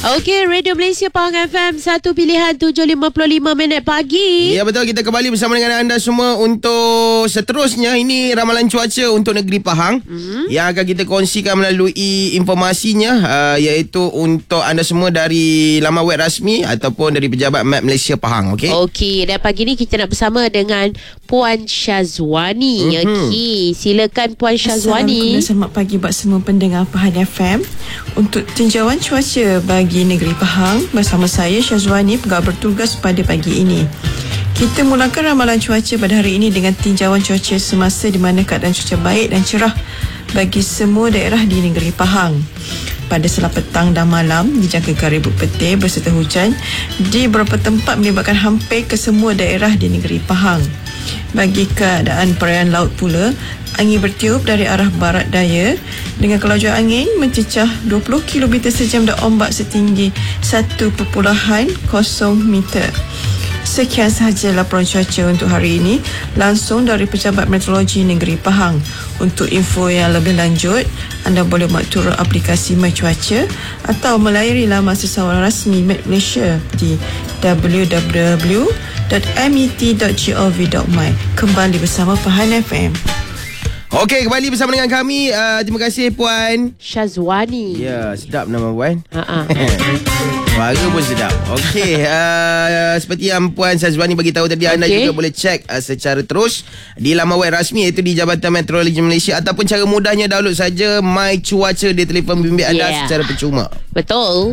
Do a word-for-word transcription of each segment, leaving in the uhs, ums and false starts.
Okey, Radio Malaysia Pahang F M, satu pilihan tujuh lima puluh lima minit pagi. Ya betul, kita kembali bersama dengan anda semua untuk seterusnya. Ini ramalan cuaca untuk negeri Pahang mm-hmm. yang akan kita kongsikan melalui informasinya, uh, iaitu untuk anda semua dari laman web rasmi ataupun dari Pejabat Map Malaysia Pahang. Okey. Okey, dan pagi ni kita nak bersama dengan Puan Syazwani. Mm-hmm. Okey, silakan Puan Syazwani. Selamat pagi buat semua pendengar Pahang F M. Untuk tinjauan cuaca bagi negeri Pahang, bersama saya Syazwani, pegawai bertugas pada pagi ini. Kita mulakan ramalan cuaca pada hari ini dengan tinjauan cuaca semasa di mana keadaan cuaca baik dan cerah bagi semua daerah di negeri Pahang. Pada setelah petang dan malam dijangkakan ribut petir berserta hujan di beberapa tempat menyebabkan hampir ke semua daerah di negeri Pahang. Bagi keadaan perairan laut pula, angin bertiup dari arah barat daya dengan kelajuan angin mencecah dua puluh kilometer sejam dan ombak setinggi satu perpuluhan kosong meter. Sekian sahaja laporan cuaca untuk hari ini langsung dari Pejabat Meteorologi Negeri Pahang. Untuk info yang lebih lanjut, anda boleh buat turun aplikasi My Cuaca atau melayari laman sesawan rasmi Met Malaysia di w w w dot met dot gov dot my. Kembali bersama Pahang F M. Okey, kembali bersama dengan kami. Uh, terima kasih Puan Syazwani. Ya, sedap nama Puan. Ha-ha. Suara pun sedap. Okey, uh, seperti yang Puan Syazwani bagi tahu tadi, okay. Anda juga boleh cek uh, secara terus di laman web rasmi, iaitu di Jabatan Meteorologi Malaysia, ataupun cara mudahnya download saja My Cuaca di telefon bimbit anda yeah. secara percuma. Betul.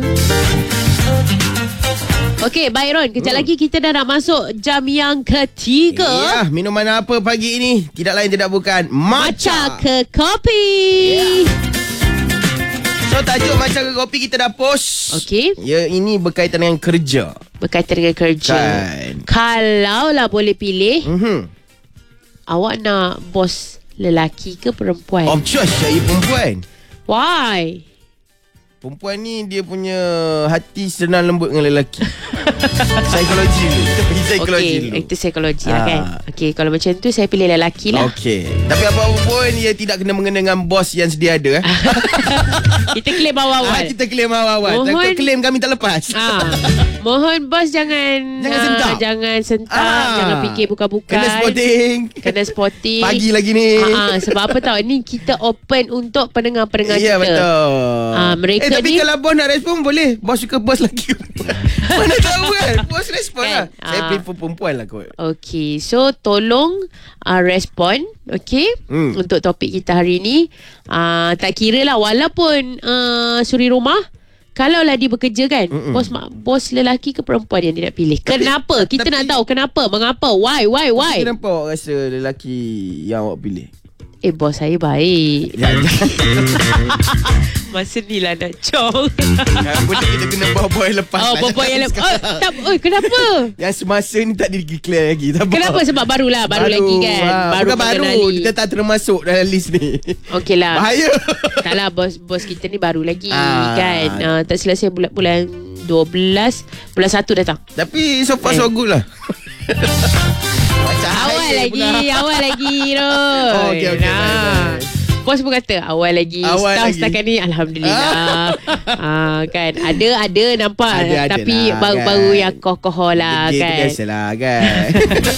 Okey, baik Ron, kejap hmm. lagi kita dah nak masuk jam yang ketiga. Ya, minuman apa pagi ini? Tidak lain tidak bukan Matcha, Matcha ke Kopi. Yeah. So tajuk Matcha ke Kopi kita dah post. Okey. Ya, ini berkaitan dengan kerja. Berkaitan dengan kerja. Kan. Kalau lah boleh pilih, mm-hmm. awak nak bos lelaki ke perempuan? Of course, saya perempuan. Why? Perempuan ni dia punya hati senang lembut dengan lelaki. Psikologi dulu. Kita pergi psikologi okay, dulu. Itu psikologi lah ha. kan. Okey, kalau macam tu saya pilih lelaki lah. Okey. Tapi apa-apa pun ia tidak kena mengena dengan bos yang sedia ada. Eh. Kita klaim awal-awal. Ha, kita klaim awal-awal. Mohon, takut klaim kami tak lepas. Ha. Mohon bos jangan Jangan uh, sentak. Jangan sentak. Ha. Jangan fikir bukan-bukan. Kena spotting. Kena spotting. Pagi lagi ni. Ha, sebab apa tahu, ni kita open untuk pendengar-pendengar ya, kita. Ya betul. Ha, mereka eh, tapi ni, kalau bos nak respon boleh. Bos suka bos lagi. Mana tahu kan. Bos respon kan? Lah. Saya Ha. prefer perempuan lah kot. Okey, so tolong uh, respon, okey, hmm. untuk topik kita hari ni. Uh, tak kira lah, walaupun uh, suri rumah, kalaulah dia bekerja kan, Mm-mm. bos bos lelaki ke perempuan yang dia nak pilih. Kenapa? Tapi, kita tapi, nak tahu kenapa, mengapa, why, why, why. Kenapa awak rasa lelaki yang awak pilih? Eh, bos saya baik. Masa ni lah nak cong. Boleh kita kena bawa-bawa yang lepas. Oh, bawa-bawa yang lepas. Oh, tak, oh, kenapa? Yang semasa ni tak di-declare lagi. Tak kenapa? Bawa. Sebab barulah, baru, baru lagi kan. Ha, baru bukan baru. Kita tak termasuk dalam list ni. Okey lah. Bahaya. Tak lah, bos, bos kita ni baru lagi ah. kan. Uh, tak selesai bulan, bulan dua belas, bulan satu datang. Tapi so far eh. so good lah. Awal lagi, awal lagi Ron. Oh, okey okey. Nah. Bos pun kata awal lagi. Awal Staff lagi. setakat ni alhamdulillah. ah, kan ada ada nampak ada, ada tapi lah, baru-baru kan. yang kokoh lah Degil kan. Biasalah kan.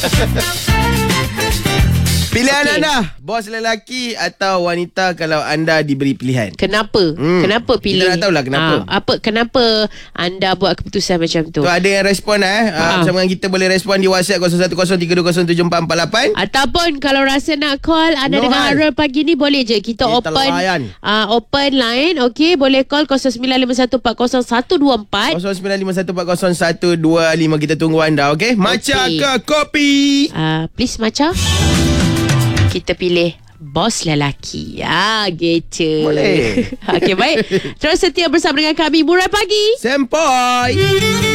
Pilihan okay. anda, bos lelaki atau wanita kalau anda diberi pilihan. Kenapa? Hmm. Kenapa pilih? Kita nak tahulah kenapa. Ha, apa kenapa anda buat keputusan macam tu? Tu ada yang respon eh. Ha. Bersama dengan kita boleh respon di WhatsApp kosong satu kosong tiga dua kosong tujuh empat empat lapan. Ataupun kalau rasa nak call anda no dengan Harul pagi ni, boleh je kita, kita open uh, open line. Okey, boleh call kosong sembilan lima satu empat kosong satu dua empat kosong sembilan lima satu empat kosong satu dua lima. Kita tunggu anda. Okey, Matcha okay. ke kopi? Uh, please Matcha. Kita pilih bos lelaki. Ah, gitu. Boleh. Okey, baik. Terus setia bersama dengan kami Murai Pagi. Sempoi.